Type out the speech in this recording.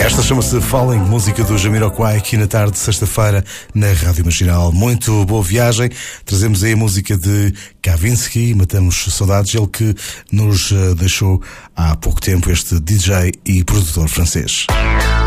Esta chama-se Falling, música do Jamiroquai, aqui na tarde de sexta-feira na Rádio Marginal. Muito boa viagem. Trazemos aí a música de Kavinsky, matamos saudades, ele que nos deixou há pouco tempo, este DJ e produtor francês.